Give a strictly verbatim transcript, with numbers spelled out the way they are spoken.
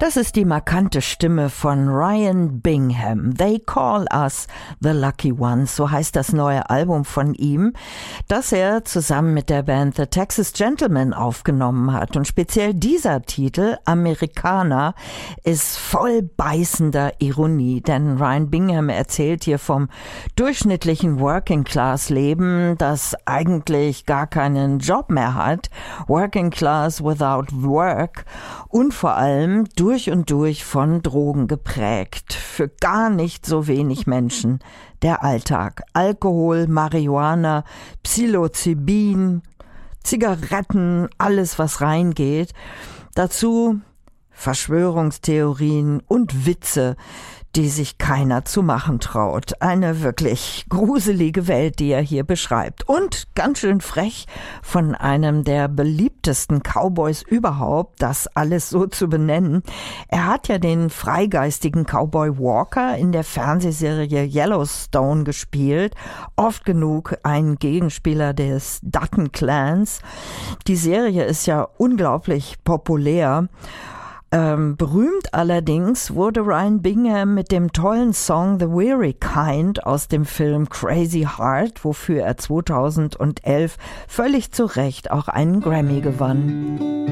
Das ist die markante Stimme von Ryan Bingham. They Call Us the Lucky Ones, so heißt das neue Album von ihm, das er zusammen mit der Band The Texas Gentlemen aufgenommen hat. Und speziell dieser Titel, Americana, ist voll beißender Ironie, denn Ryan Bingham erzählt hier vom durchschnittlichen Working-Class-Leben, das eigentlich gar keinen Job mehr hat, Working Class without work, und vor allem durch und durch von Drogen geprägt. Für gar nicht so wenig Menschen der Alltag. Alkohol, Marihuana, Psilocybin, Zigaretten, alles was reingeht. Dazu Verschwörungstheorien und Witze, die sich keiner zu machen traut. Eine wirklich gruselige Welt, die er hier beschreibt. Und ganz schön frech von einem der beliebtesten Cowboys überhaupt, das alles so zu benennen. Er hat ja den freigeistigen Cowboy Walker in der Fernsehserie Yellowstone gespielt. Oft genug ein Gegenspieler des Dutton Clans. Die Serie ist ja unglaublich populär. Ähm, berühmt allerdings wurde Ryan Bingham mit dem tollen Song The Weary Kind aus dem Film Crazy Heart, wofür er zweitausendelf völlig zu Recht auch einen Grammy gewann.